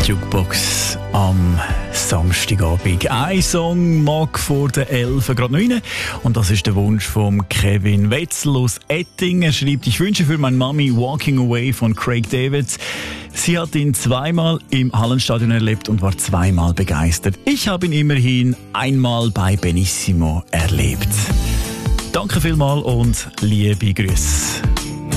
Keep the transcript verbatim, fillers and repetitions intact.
Jukebox am Samstagabend. Ein Song mag vor der elf gerade noch rein. Und das ist der Wunsch von Kevin Wetzel aus Ettingen. Er schreibt: Ich wünsche für meine Mami Walking Away von Craig David. Sie hat ihn zweimal im Hallenstadion erlebt und war zweimal begeistert. Ich habe ihn immerhin einmal bei Benissimo erlebt. Danke vielmals und liebe Grüße.